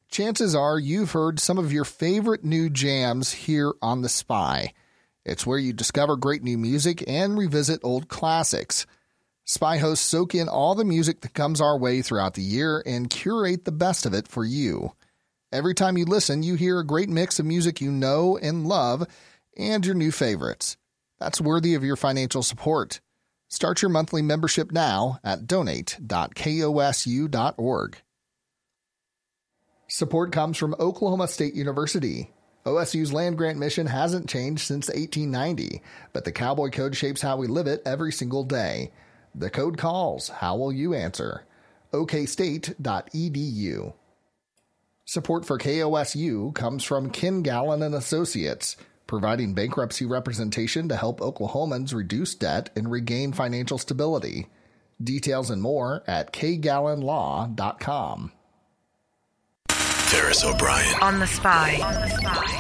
chances are you've heard some of your favorite new jams here on The Spy. It's where you discover great new music and revisit old classics. Spy hosts soak in all the music that comes our way throughout the year and curate the best of it for you. Every time you listen, you hear a great mix of music you know and love and your new favorites. That's worthy of your financial support. Start your monthly membership now at donate.kosu.org. Support comes from Oklahoma State University. OSU's land-grant mission hasn't changed since 1890, but the Cowboy Code shapes how we live it every single day. The code calls. How will you answer? okstate.edu. Support for KOSU comes from Ken Gallen and Associates, providing bankruptcy representation to help Oklahomans reduce debt and regain financial stability. Details and more at kgallenlaw.com. Ferris O'Brien on The Spy.